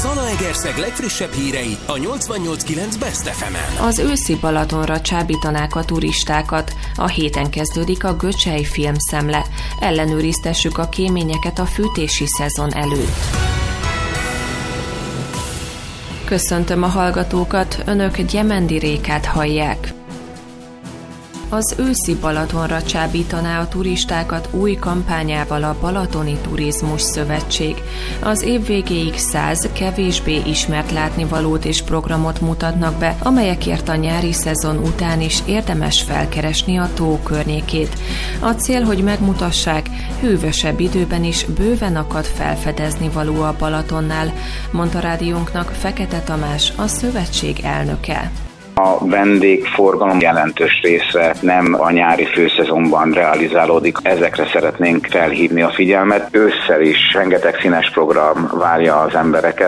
Zalaegerszeg legfrissebb hírei a 88.9 Best FM-en. Az őszi Balatonra csábítanák a turistákat. A héten kezdődik a Göcsej filmszemle. Ellenőriztessük a kéményeket a fűtési szezon előtt. Köszöntöm a hallgatókat, önök Gyemendi Rékát hallják. Az őszi Balatonra csábítaná a turistákat új kampányával a Balatoni Turizmus Szövetség. Az év végéig 100 kevésbé ismert látnivalót és programot mutatnak be, amelyekért a nyári szezon után is érdemes felkeresni a tó környékét. A cél, hogy megmutassák, hűvösebb időben is bőven akad felfedezni való a Balatonnál, mondta rádiónknak Fekete Tamás, a szövetség elnöke. A vendégforgalom jelentős része nem a nyári főszezonban realizálódik. Ezekre szeretnénk felhívni a figyelmet. Ősszel is rengeteg színes program várja az embereket.